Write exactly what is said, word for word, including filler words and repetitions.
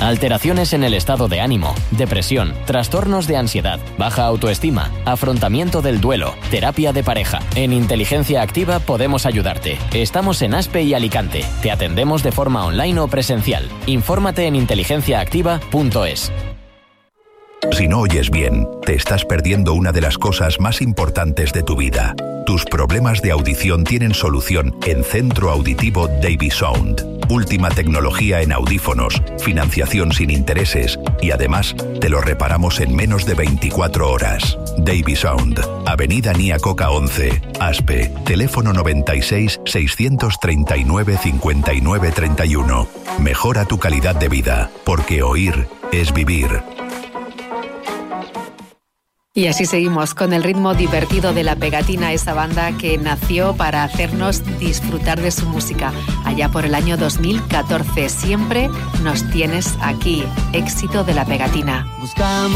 alteraciones en el estado de ánimo, depresión, trastornos de ansiedad, baja autoestima, afrontamiento del duelo, terapia de pareja. En Inteligencia Activa podemos ayudarte. Estamos en Aspe y Alicante. Te atendemos de forma online o presencial. Infórmate en inteligencia activa punto es. Si no oyes bien, te estás perdiendo una de las cosas más importantes de tu vida. Tus problemas de audición tienen solución en Centro Auditivo Davisound. Última tecnología en audífonos, financiación sin intereses y además te lo reparamos en menos de veinticuatro horas. Davisound, Avenida Nia Coca once, Aspe, teléfono noventa y seis, seiscientos treinta y nueve, cincuenta y nueve, treinta y uno. Mejora tu calidad de vida, porque oír es vivir. Y así seguimos con el ritmo divertido de La Pegatina, esa banda que nació para hacernos disfrutar de su música. Allá por el año dos mil catorce, siempre nos tienes aquí. Éxito de La Pegatina. Buscamos